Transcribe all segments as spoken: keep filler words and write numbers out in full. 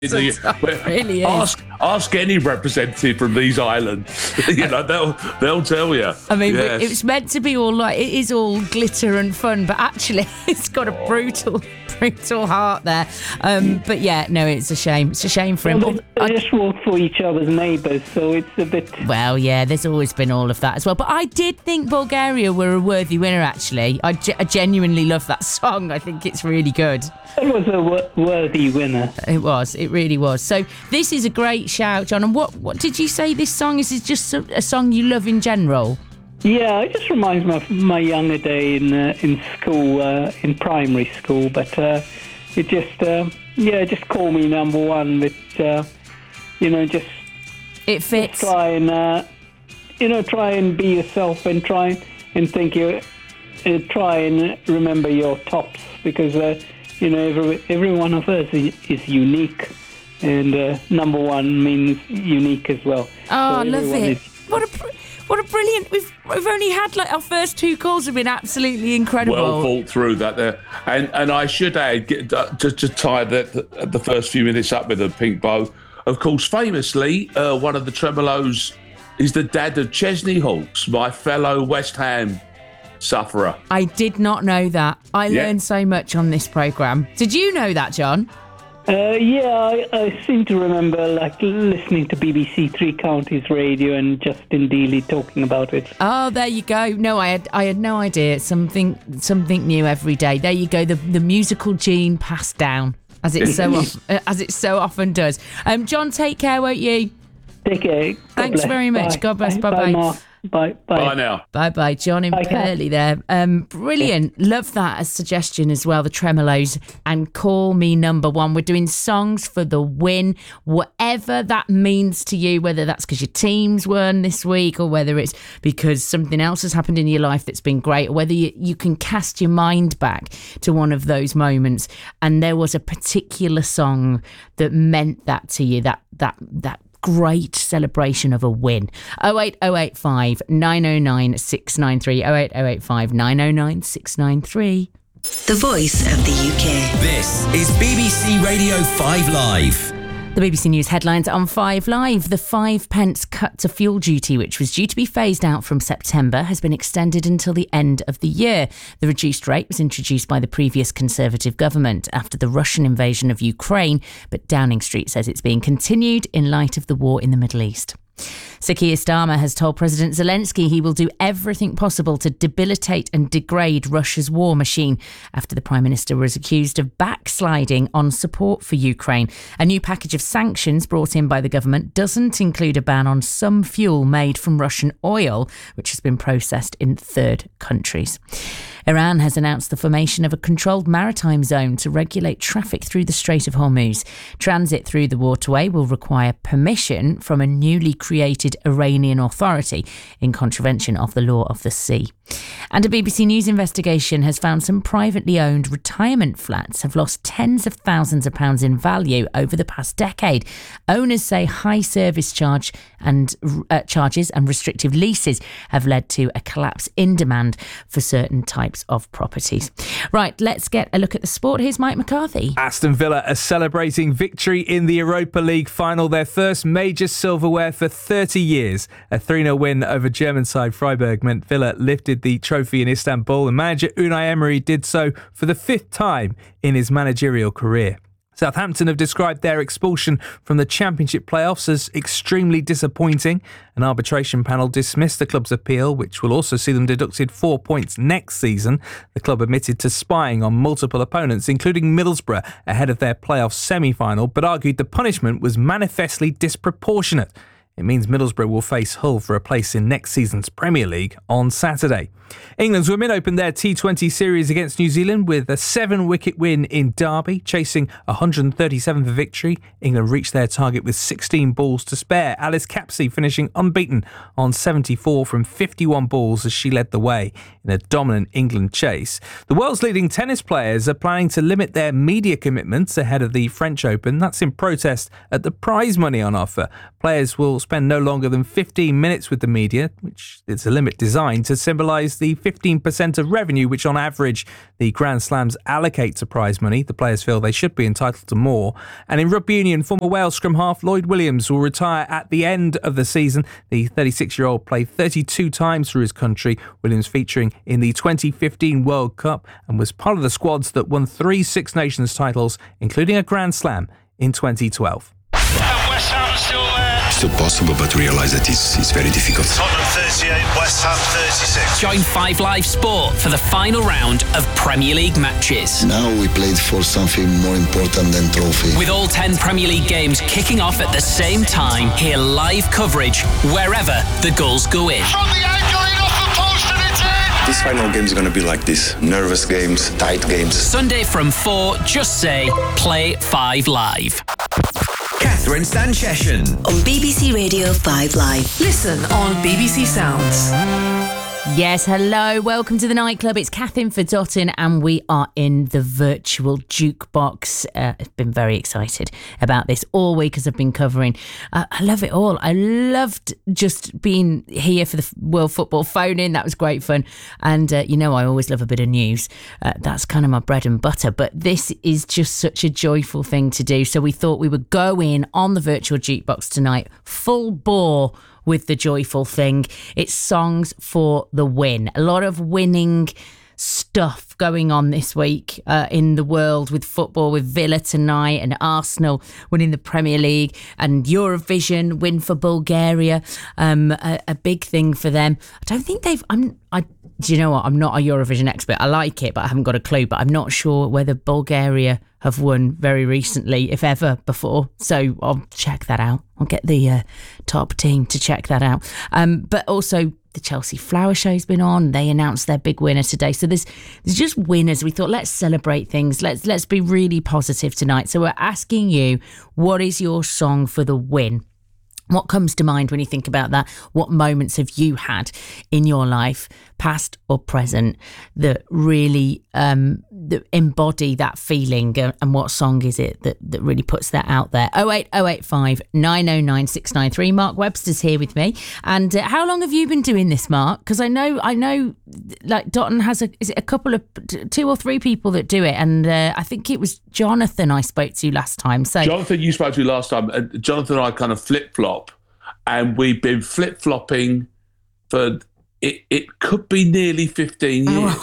It really is. Ask, ask any representative from these islands. you know, they'll they'll tell you. I mean, yes. it's meant to be all like it is all glitter and fun, but actually, it's got a brutal, brutal heart there. Um, but yeah, no, it's a shame. It's a shame for him. Well, they, they just work for each other's neighbours, so it's a bit. Well, yeah, there's always been all of that as well. But I did think Bulgaria were a worthy winner. Actually, I, ge- I genuinely love that song. I think it's really good. It was a wor- worthy winner. It was. It really was. So this is a great shout, John. And what what did you say this song is? Is just a, a song you love in general? Yeah, it just reminds me of my younger day in uh, in school, uh, in primary school. But uh, it just, uh, yeah, just call me number one. But uh, you know, just it fits. Just try and uh, you know, try and be yourself and try and think you, uh, try and remember your tops because. Uh, You know, every, every one of us is, is unique, and uh, number one means unique as well. Oh, I so love it. Is... What a what a brilliant... We've, we've only had, like, our first two calls have been absolutely incredible. Well thought through that there. And and I should add, get, uh, just to tie the, the, the first few minutes up with a pink bow, of course, famously, uh, one of the Tremolos is the dad of Chesney Hawkes, my fellow West Ham sufferer. I did not know that. I yeah. learned so much on this programme. Did you know that, John? Uh, yeah, I, I seem to remember like listening to B B C Three Counties Radio and Justin Dealey talking about it. Oh, there you go. No, I had I had no idea. Something something new every day. There you go. The the musical gene passed down as it so often, as it so often does. Um, John, take care, won't you? Take care. God Thanks bless. very much. Bye. God bless. Bye bye. bye. Bye. Bye. Bye. Bye now. Bye bye. John in Bye, Purley there. Um, brilliant. Love that as suggestion as well. The Tremolos and Call Me Number One. We're doing songs for the win, whatever that means to you, whether that's because your team's won this week or whether it's because something else has happened in your life that's been great, or whether you, you can cast your mind back to one of those moments and there was a particular song that meant that to you, that that that great celebration of a win. oh eight oh eight five nine oh nine six nine three oh eight oh eight five nine oh nine six nine three. The voice of the U K. This is B B C Radio five Live. The B B C News headlines on five Live. The five pence cut to fuel duty, which was due to be phased out from September, has been extended until the end of the year. The reduced rate was introduced by the previous Conservative government after the Russian invasion of Ukraine, but Downing Street says it's being continued in light of the war in the Middle East. Sir Keir Starmer has told President Zelensky he will do everything possible to debilitate and degrade Russia's war machine after the Prime Minister was accused of backsliding on support for Ukraine. A new package of sanctions brought in by the government doesn't include a ban on some fuel made from Russian oil, which has been processed in third countries. Iran has announced the formation of a controlled maritime zone to regulate traffic through the Strait of Hormuz. Transit through the waterway will require permission from a newly created Iranian authority in contravention of the law of the sea. And a B B C News investigation has found some privately owned retirement flats have lost tens of thousands of pounds in value over the past decade. Owners say high service charge and uh, charges and restrictive leases have led to a collapse in demand for certain types of properties. Right, let's get a look at the sport. Here's Mike McCarthy. Aston Villa are celebrating victory in the Europa League final, their first major silverware for thirty years. A three nil win over German side Freiburg meant Villa lifted the trophy in Istanbul, and manager Unai Emery did so for the fifth time in his managerial career. Southampton have described their expulsion from the Championship playoffs as extremely disappointing. An arbitration panel dismissed the club's appeal, which will also see them deducted four points next season. The club admitted to spying on multiple opponents, including Middlesbrough, ahead of their playoff semi-final, but argued the punishment was manifestly disproportionate. It means Middlesbrough will face Hull for a place in next season's Premier League on Saturday. England's women opened their T twenty series against New Zealand with a seven-wicket win in Derby, chasing one hundred thirty-seventh victory. England reached their target with sixteen balls to spare. Alice Capsey finishing unbeaten on seventy-four from fifty-one balls as she led the way in a dominant England chase. The world's leading tennis players are planning to limit their media commitments ahead of the French Open. That's in protest at the prize money on offer. Players will spend spend no longer than fifteen minutes with the media, which is a limit designed to symbolise the fifteen percent of revenue which on average the Grand Slams allocate to prize money. The players feel they should be entitled to more. And in rugby union, former Wales scrum half Lloyd Williams will retire at the end of the season. The thirty-six-year-old played thirty-two times for his country, Williams featuring in the twenty fifteen World Cup and was part of the squads that won three Six Nations titles, including a Grand Slam in twenty twelve. West Ham still there. Still possible, but realize that it's, it's very difficult. Tottenham thirty-eight, West Ham thirty-six. Join Five Live Sport for the final round of Premier League matches. Now we played for something more important than trophy. With all ten Premier League games kicking off at the same time, hear live coverage wherever the goals go in. From the angle, in off the post, and it's in. This final game is going to be like this. Nervous games, tight games. Sunday from four, just say, play Five Live. Catherine Stanchession on B B C Radio five Live. Listen on B B C Sounds. Yes, hello, welcome to the nightclub. It's Catherine Fedottin and we are in the virtual jukebox. Uh, I've been very excited about this all week as I've been covering. Uh, I love it all. I loved just being here for the World Football phone-in. That was great fun. And, uh, you know, I always love a bit of news. Uh, that's kind of my bread and butter. But this is just such a joyful thing to do. So we thought we would go in on the virtual jukebox tonight, full bore with the joyful thing. It's songs for the win. A lot of winning stuff going on this week uh, in the world with football, with Villa tonight and Arsenal winning the Premier League and Eurovision win for Bulgaria. Um, a, a big thing for them. I don't think they've... I'm. I. Do you know what? I'm not a Eurovision expert. I like it, but I haven't got a clue. But I'm not sure whether Bulgaria have won very recently, if ever, before. So I'll check that out. I'll get the uh, top team to check that out. Um, but also, the Chelsea Flower Show's been on. They announced their big winner today. So there's there's just winners. We thought, let's celebrate things. Let's let's be really positive tonight. So we're asking you, what is your song for the win? What comes to mind when you think about that? What moments have you had in your life, past or present, that really um, that embody that feeling? Uh, and what song is it that, that really puts that out there? oh eight oh eight five nine oh nine six nine three. Mark Webster's here with me. And uh, how long have you been doing this, Mark? Because I know, I know, like Dotton has a, is it a couple of, two or three people that do it. And uh, I think it was Jonathan I spoke to last time. So Jonathan, you spoke to last time. Uh, Jonathan and I kind of flip-flop. And we've been flip-flopping for, it, it could be nearly fifteen years.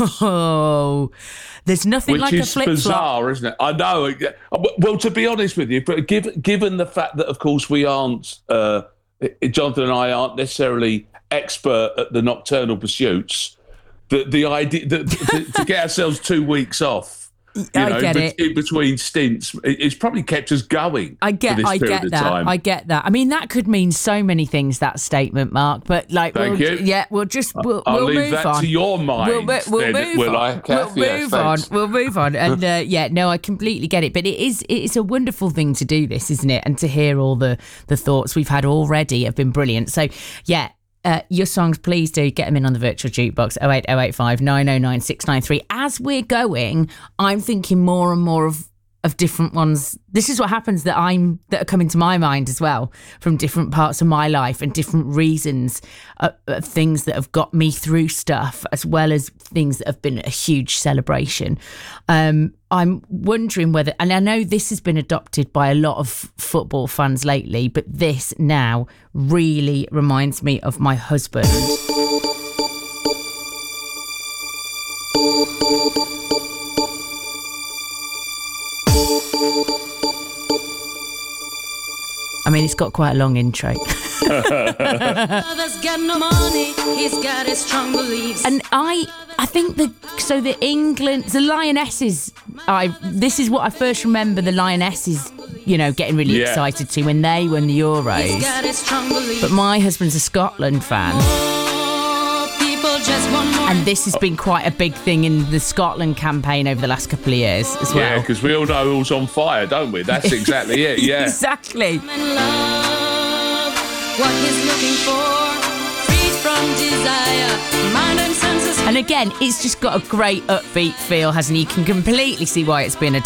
Oh, there's nothing which like is a flip-flop. bizarre, isn't it? I know. Well, to be honest with you, but given, given the fact that, of course, we aren't, uh, Jonathan and I aren't necessarily expert at the nocturnal pursuits, the, the idea that to, to get ourselves two weeks off, You I know, get in, it. in between stints, it's probably kept us going. I get, for this I period get of that. time. I get that. I mean, that could mean so many things. That statement, Mark. But like, Thank we'll, you. yeah, we'll just we'll, I'll we'll leave move that on. to your mind. We'll, mo- we'll then, move will on. I, Kath? We'll Yes, move on. thanks. We'll move on. And uh, yeah, no, I completely get it. But it is it is a wonderful thing to do this, isn't it? And to hear all the the thoughts we've had already have been brilliant. So yeah. Uh, your songs, please do get them in on the virtual jukebox. oh eight oh eight five nine oh nine six nine three. As we're going, I'm thinking more and more of of different ones. This is what happens that I'm that are coming to my mind as well from different parts of my life and different reasons of, of things that have got me through stuff, as well as things that have been a huge celebration. Um, I'm wondering whether, and I know this has been adopted by a lot of football fans lately, but this now really reminds me of my husband. I mean, it's got quite a long intro. And I I think the so the England the Lionesses I this is what I first remember the Lionesses, you know, getting really Yeah. excited to when they won the Euros. But my husband's a Scotland fan. And this has been quite a big thing in the Scotland campaign over the last couple of years as well. Yeah, because we all know who's on fire, don't we? That's exactly it, yeah. Exactly. What he's looking for, freed from desire, mind and senses. And again, it's just got a great upbeat feel, hasn't it? You can completely see why it's been adopted.